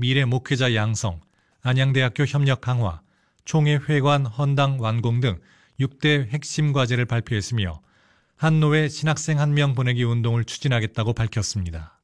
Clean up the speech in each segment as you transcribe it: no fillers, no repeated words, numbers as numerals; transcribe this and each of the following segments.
미래 목회자 양성, 안양대학교 협력 강화, 총회 회관 헌당 완공 등 6대 핵심 과제를 발표했으며 한노회 신학생 1명 보내기 운동을 추진하겠다고 밝혔습니다.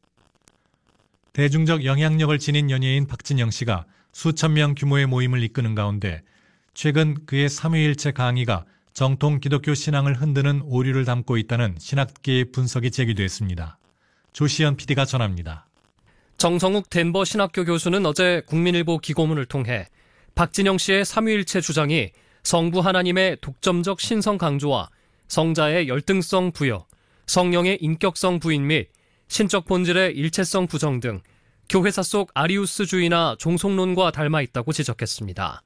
대중적 영향력을 지닌 연예인 박진영 씨가 수천 명 규모의 모임을 이끄는 가운데 최근 그의 삼위일체 강의가 정통 기독교 신앙을 흔드는 오류를 담고 있다는 신학계의 분석이 제기됐습니다. 조시현 PD가 전합니다. 정성욱 덴버 신학교 교수는 어제 국민일보 기고문을 통해 박진영 씨의 삼위일체 주장이 성부 하나님의 독점적 신성 강조와 성자의 열등성 부여, 성령의 인격성 부인 및 신적 본질의 일체성 부정 등 교회사 속 아리우스주의나 종속론과 닮아 있다고 지적했습니다.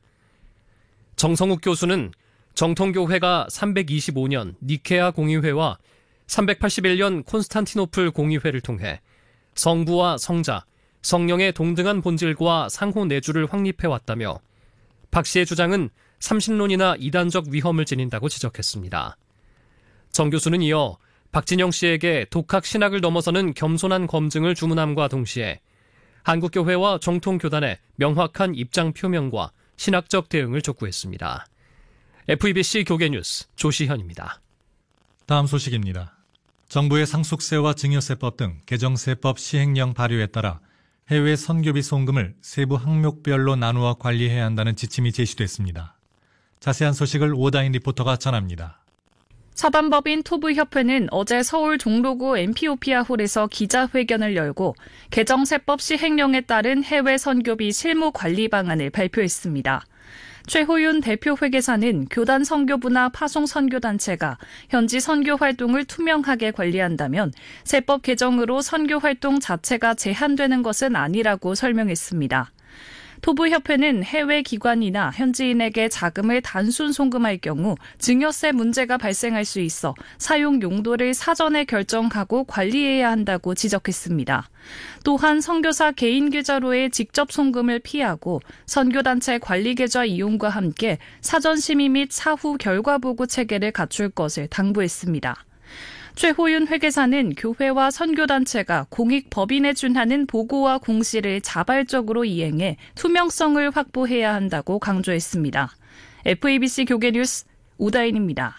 정성욱 교수는 정통교회가 325년 니케아 공의회와 381년 콘스탄티노플 공의회를 통해 성부와 성자, 성령의 동등한 본질과 상호 내주를 확립해왔다며 박 씨의 주장은 삼신론이나 이단적 위험을 지닌다고 지적했습니다. 정 교수는 이어 박진영 씨에게 독학 신학을 넘어서는 겸손한 검증을 주문함과 동시에 한국교회와 정통교단의 명확한 입장 표명과 신학적 대응을 촉구했습니다. FEBC 교계뉴스 조시현입니다. 다음 소식입니다. 정부의 상속세와 증여세법 등 개정세법 시행령 발효에 따라 해외 선교비 송금을 세부 항목별로 나누어 관리해야 한다는 지침이 제시됐습니다. 자세한 소식을 오다인 리포터가 전합니다. 사단법인 토부협회는 어제 서울 종로구 엠피오피아홀에서 기자회견을 열고 개정세법 시행령에 따른 해외 선교비 실무 관리 방안을 발표했습니다. 최호윤 대표 회계사는 교단 선교부나 파송 선교단체가 현지 선교 활동을 투명하게 관리한다면 세법 개정으로 선교 활동 자체가 제한되는 것은 아니라고 설명했습니다. 토부협회는 해외 기관이나 현지인에게 자금을 단순 송금할 경우 증여세 문제가 발생할 수 있어 사용 용도를 사전에 결정하고 관리해야 한다고 지적했습니다. 또한 선교사 개인 계좌로의 직접 송금을 피하고 선교단체 관리 계좌 이용과 함께 사전 심의 및 사후 결과 보고 체계를 갖출 것을 당부했습니다. 최호윤 회계사는 교회와 선교단체가 공익법인에 준하는 보고와 공시를 자발적으로 이행해 투명성을 확보해야 한다고 강조했습니다. FEBC 교계뉴스 오다인입니다.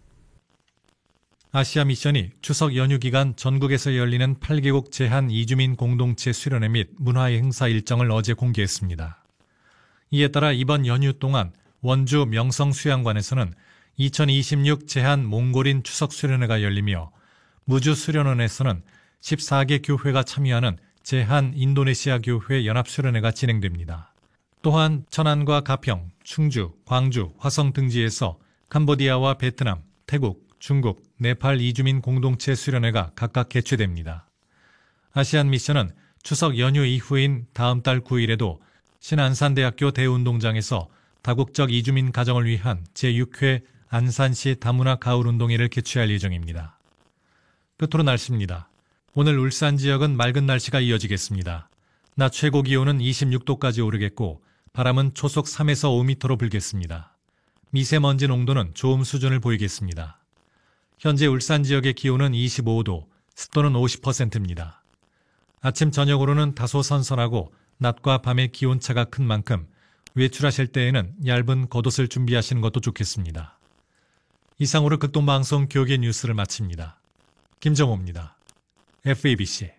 아시아 미션이 추석 연휴 기간 전국에서 열리는 8개국 제한 이주민 공동체 수련회 및 문화 행사 일정을 어제 공개했습니다. 이에 따라 이번 연휴 동안 원주 명성수양관에서는 2026 제한 몽골인 추석 수련회가 열리며 무주 수련원에서는 14개 교회가 참여하는 제한 인도네시아 교회 연합 수련회가 진행됩니다. 또한 천안과 가평, 충주, 광주, 화성 등지에서 캄보디아와 베트남, 태국, 중국, 네팔 이주민 공동체 수련회가 각각 개최됩니다. 아시안 미션은 추석 연휴 이후인 다음 달 9일에도 신안산대학교 대운동장에서 다국적 이주민 가정을 위한 제6회 안산시 다문화 가을운동회를 개최할 예정입니다. 끝으로 날씨입니다. 오늘 울산 지역은 맑은 날씨가 이어지겠습니다. 낮 최고 기온은 26도까지 오르겠고 바람은 초속 3에서 5m로 불겠습니다. 미세먼지 농도는 좋음 수준을 보이겠습니다. 현재 울산 지역의 기온은 25도, 습도는 50%입니다. 아침 저녁으로는 다소 선선하고 낮과 밤의 기온차가 큰 만큼 외출하실 때에는 얇은 겉옷을 준비하시는 것도 좋겠습니다. 이상으로 극동방송 교계 뉴스를 마칩니다. 김정호입니다. FEBC.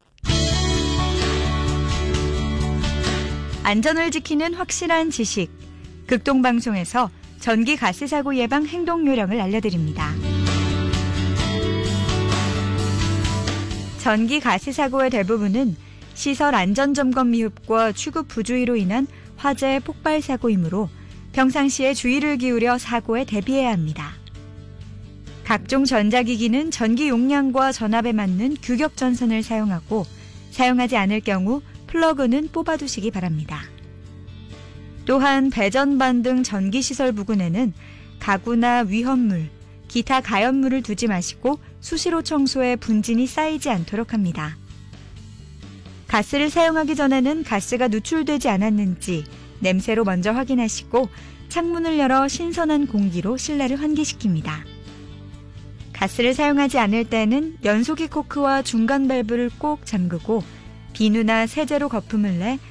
안전을 지키는 확실한 지식. 극동방송에서 전기 가스 사고 예방 행동 요령을 알려드립니다. 전기 가스 사고의 대부분은 시설 안전점검 미흡과 취급 부주의로 인한 화재 폭발 사고이므로 평상시에 주의를 기울여 사고에 대비해야 합니다. 각종 전자기기는 전기 용량과 전압에 맞는 규격 전선을 사용하고 사용하지 않을 경우 플러그는 뽑아두시기 바랍니다. 또한 배전반 등 전기시설 부근에는 가구나 위험물, 기타 가연물을 두지 마시고 수시로 청소해 분진이 쌓이지 않도록 합니다. 가스를 사용하기 전에는 가스가 누출되지 않았는지 냄새로 먼저 확인하시고 창문을 열어 신선한 공기로 실내를 환기시킵니다. 가스를 사용하지 않을 때는 연소기 코크와 중간 밸브를 꼭 잠그고 비누나 세제로 거품을 내